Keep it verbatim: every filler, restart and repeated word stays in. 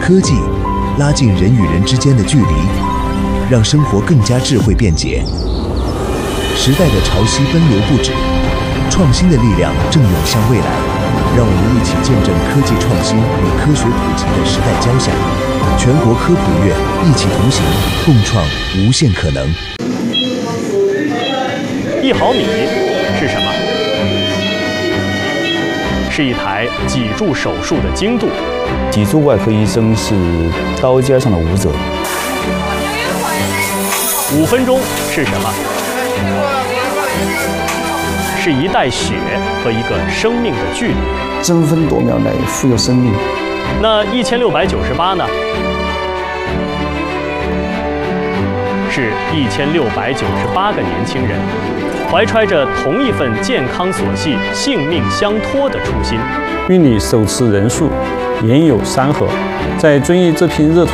科技拉近人与人之间的距离，让生活更加智慧便捷。时代的潮汐奔流不止，创新的力量正涌向未来。让我们一起见证科技创新与科学普及的时代交响。全国科普月，一起同行，共创无限可能。 一毫米是什么？是一台脊柱手术的精度。 脊柱外科医生是刀尖上的舞者。 五分钟是什么？是一袋血和一个生命的距离。 争分夺秒内富有生命。 那一千六百九十八呢？是一千六百九十八个年轻人，怀揣着同一份健康所系、性命相托的初心。 运力手持人数，言有山河，在遵义这片热土